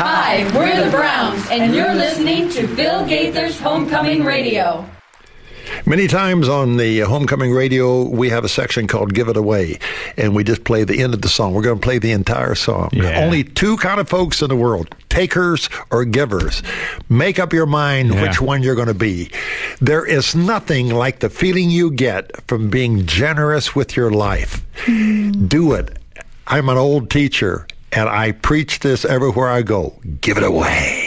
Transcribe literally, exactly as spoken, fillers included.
Hi, we're the Browns, and you're listening to Bill Gaither's Homecoming Radio. Many times on the Homecoming Radio, we have a section called Give It Away, and we just play the end of the song. We're going to play the entire song. Yeah. Only two kind of folks in the world, takers or givers. Make up your mind Yeah. which one you're going to be. There is nothing like the feeling you get from being generous with your life. Mm. Do it. I'm an old teacher, and I preach this everywhere I go. Give it away.